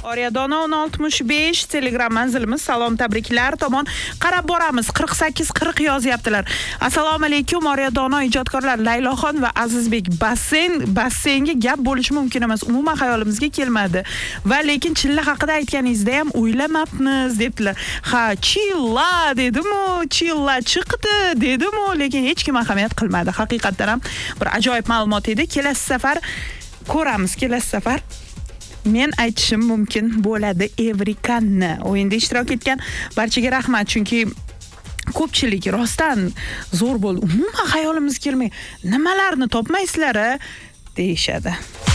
Oryadona 1065 Telegram manzilimiz. Salom, tabriklar tomon qarab boramiz. 48-40 yozyaptilar. Assalomu alaykum Oryadona ijodkorlar Layloxon va Azizbek. Basseynga gap bo'lishi mumkin emas. Umuman xayolimizga kelmadi. Va lekin chilla haqida aytganingizda ham o'ylamabmiz debdilar. Ha, chilla dedim-u, chilla chiqdi dedim-u, lekin hech kim ahamiyat qilmadi. Haqiqatan ham bir ajoyib ma'lumot edi. Kelasi safar ko'ramiz, kelasi safar men aytishim mumkin bo'ladi Evrikanni. O'yinda ishtirok etgan barchaga rahmat, chunki ko'pchilik rostdan zo'r bo'ldi. Umuman xayolimizga kelmay, nimalarni topmaysizlar deyishadi.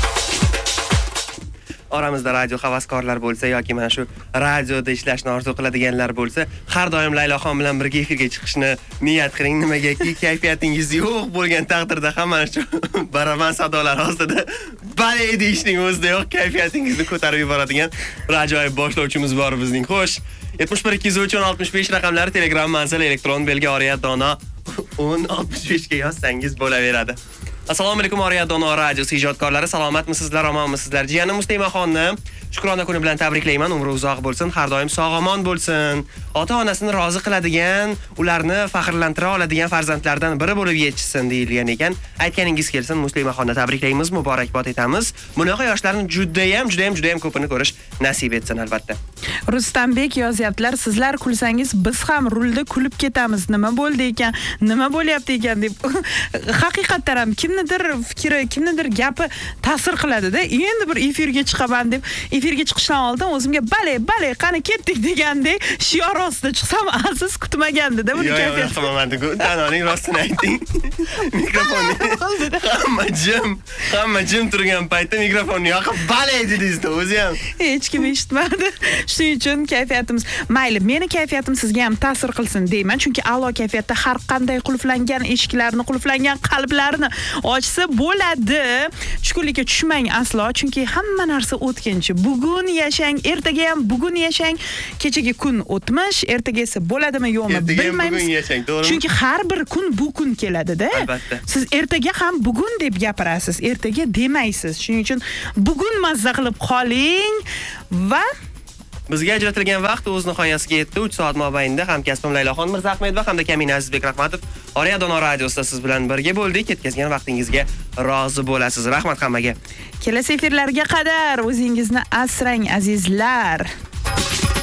Oramizda radio havaskorlar bo'lsa yoki mana shu radioda ishlashni orzu qiladiganlar bo'lsa, har doim Layloxon bilan birga efirga chiqishni niyat qiling. Nimagaki kayfiyatingiz yo'q bo'lgan taqdirda ham mana shu baraman sadolar ostida bale deyishning o'zida yo'q kayfiyatingizni ko'tarib yuboradigan bir ajoyib boshlovchimiz bor bizning. Xo'sh, 71 203 65 raqamlari Telegram manzili elektron belgi Oryadona 1065 ga yozsangiz bo'laveradi. Assalomu alaykum Oryadona radiosi ijodkorlari, salomatmisizlar, omonmisizlar? Jiyanim Muslimaxonni Shukrona kuni bilan tabriklayman. Umri uzoq bo'lsin, har doim sog'-omon bo'lsin. Ota-onasini rozi qiladigan, ularni faxrlantira oladigan farzandlardan biri bo'lib yetishsin deyilgan ekan. Aytganingiz kelsin, Muslimaxonni tabriklaymiz, muborakbod etamiz. Bunaqa yoshlarni juda ham ko'pini ko'rish nasib etsin albatta. Rustambek yozyaptilar, sizlar kulsangiz biz ham rulda kulib ketamiz. Nima bo'ldi ekan? Nima bo'lyapti ekan deb. Haqiqatan ham kimnidir fikri, kimnidir gapi ta'sir qiladi-da. Endi bir efirga chiqaman deb efirga chiqishdan oldin o'zimga bale qani ketdik degandek shior ostida chiqsam aziz kutmagandi-da buni kayfiyat. Yo'q, qilmadim. Danoning rostini ayting. Mikrofonni hamma jim turgan paytda mikrofonni yoqib bale dedingiz-da o'zi ham. Hech kim eshitmadi. Shuning uchun kayfiyatimiz, mayli, meni kayfiyatim sizga ham ta'sir qilsin deyman, chunki a'lo kayfiyatda har qanday qulflangan eshiklarni, qulflangan qalblarni ochsa bo'ladi. Tushkunlikka tushmang aslo, chunki hamma narsa o'tkinchi. Bugun yashang, ertaga ham bugun yashang. Kechaga kun o'tmish, ertaga esa bo'ladimi yo'qmi bilmaymiz. Chunki har bir kun bu kun keladi-da. Albatta. Siz ertaga ham bugun deb gapirasiz, ertaga demaysiz. Shuning uchun bugun mazza qilib qoling va bizga ajratilgan vaqt o'z nihoyasiga yetdi. 3 soat mobaynida hamkasbim Layloxon Mirzahmedova hamda Kamina Azizbek Rahmatov Oryadona radiosida siz bilan birga bo'ldik. Ketkazgan vaqtingizga rozi bo'lasiz. Rahmat hammaga. kelasi efirlarga qadar o'zingizni asrang azizlar.